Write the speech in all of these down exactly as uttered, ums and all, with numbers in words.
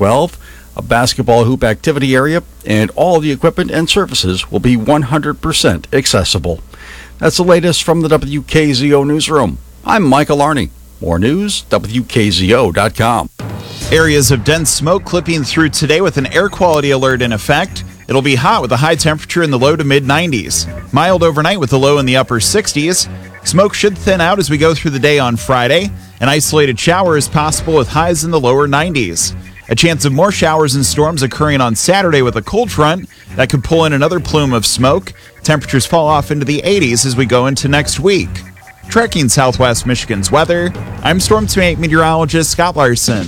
twelve. A basketball hoop activity area, and all the equipment and services will be one hundred percent accessible. That's the latest from the W K Z O newsroom. I'm Michael Arney. More news, W K Z O dot com. Areas of dense smoke clipping through today with an air quality alert in effect. It'll be hot with a high temperature in the low to mid nineties. Mild overnight with a low in the upper sixties. Smoke should thin out as we go through the day on Friday. An isolated shower is possible with highs in the lower nineties. A chance of more showers and storms occurring on Saturday with a cold front that could pull in another plume of smoke. Temperatures fall off into the eighties as we go into next week. Tracking Southwest Michigan's weather, I'm Storm Team meteorologist Scott Larson.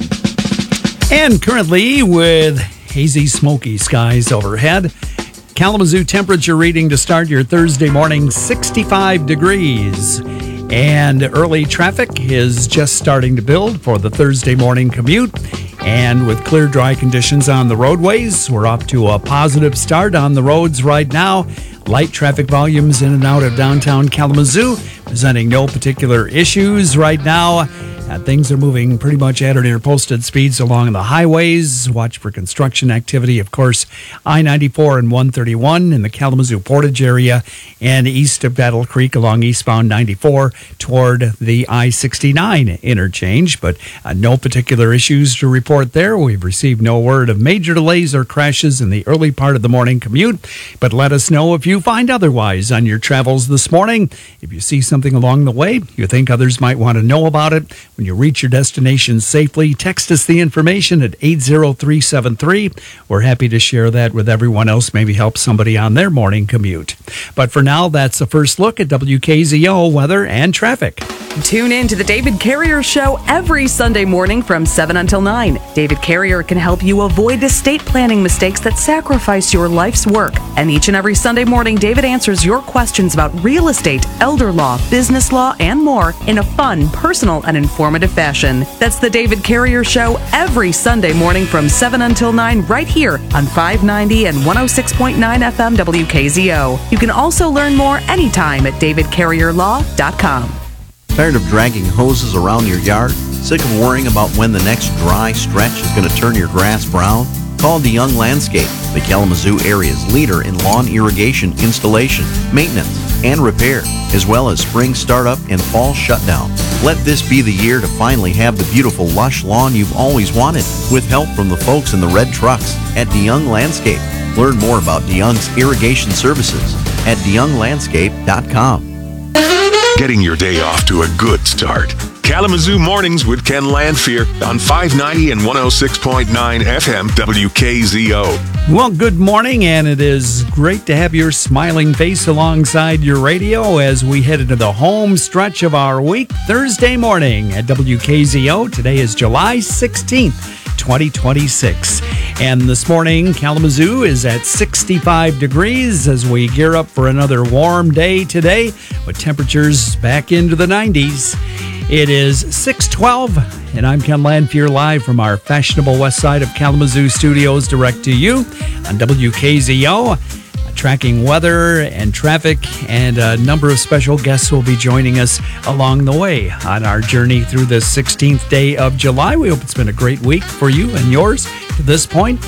And currently with hazy, smoky skies overhead, Kalamazoo temperature reading to start your Thursday morning, sixty-five degrees. And early traffic is just starting to build for the Thursday morning commute. And with clear, dry conditions on the roadways, we're off to a positive start on the roads right now. Light traffic volumes in and out of downtown Kalamazoo, presenting no particular issues right now. Uh, things are moving pretty much at or near posted speeds along the highways. Watch for construction activity, of course, I ninety-four and one thirty-one in the Kalamazoo Portage area and east of Battle Creek along eastbound ninety-four toward the I sixty-nine interchange. But uh, no particular issues to report there. We've received no word of major delays or crashes in the early part of the morning commute. But let us know if you find otherwise on your travels this morning. If you see something along the way, you think others might want to know about it. When you reach your destination safely, text us the information at eight zero three seven three. We're happy to share that with everyone else, maybe help somebody on their morning commute. But for now, that's the first look at W K Z O weather and traffic. Tune in to the David Carrier Show every Sunday morning from seven until nine. David Carrier can help you avoid estate planning mistakes that sacrifice your life's work. And each and every Sunday morning, David answers your questions about real estate, elder law, business law, and more in a fun, personal, and informative fashion. That's the David Carrier Show every Sunday morning from seven until nine right here on five ninety and one oh six point nine F M W K Z O. You can also learn more anytime at david carrier law dot com. Tired of dragging hoses around your yard? Sick of worrying about when the next dry stretch is going to turn your grass brown? Call DeYoung Landscape, the Kalamazoo area's leader in lawn irrigation installation, maintenance, and repair, as well as spring startup and fall shutdown. Let this be the year to finally have the beautiful lush lawn you've always wanted, with help from the folks in the red trucks at DeYoung Landscape. Learn more about DeYoung's irrigation services at deyoung landscape dot com. Getting your day off to a good start. Kalamazoo Mornings with Ken Landfear on five ninety and one oh six point nine F M W K Z O. Well, good morning, and it is great to have your smiling face alongside your radio as we head into the home stretch of our week, Thursday morning at W K Z O. Today is July sixteenth, twenty twenty-six. And this morning, Kalamazoo is at sixty-five degrees as we gear up for another warm day today with temperatures back into the nineties. It is six twelve, and I'm Ken Landfear live from our fashionable west side of Kalamazoo studios direct to you on W K Z O. Tracking weather and traffic, and a number of special guests will be joining us along the way on our journey through the sixteenth day of July. We hope it's been a great week for you and yours to this point.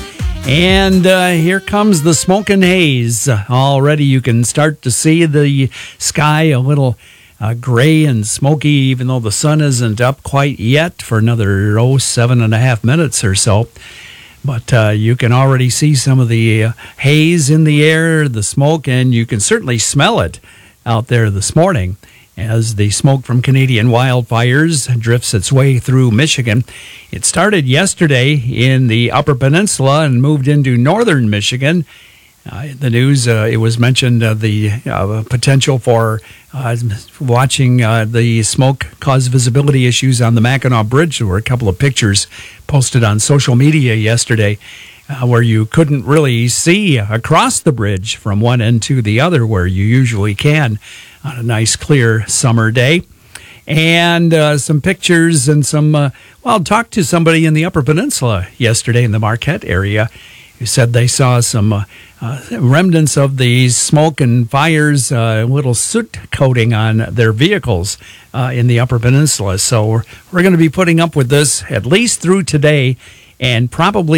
And uh, here comes the smoke and haze. Already you can start to see the sky a little uh, gray and smoky, even though the sun isn't up quite yet for another, oh, seven and a half minutes or so. But uh, you can already see some of the uh, haze in the air, the smoke, and you can certainly smell it out there this morning as the smoke from Canadian wildfires drifts its way through Michigan. It started yesterday in the Upper Peninsula and moved into northern Michigan. Uh, the news, uh, it was mentioned uh, the uh, potential for uh, watching uh, the smoke cause visibility issues on the Mackinac Bridge. There were a couple of pictures posted on social media yesterday uh, where you couldn't really see across the bridge from one end to the other where you usually can on a nice clear summer day. And uh, some pictures and some, uh, well, talked to somebody in the Upper Peninsula yesterday in the Marquette area who said they saw some uh, uh, remnants of the smoke and fires, a uh, little soot coating on their vehicles uh, in the Upper Peninsula. So we're, we're going to be putting up with this at least through today and probably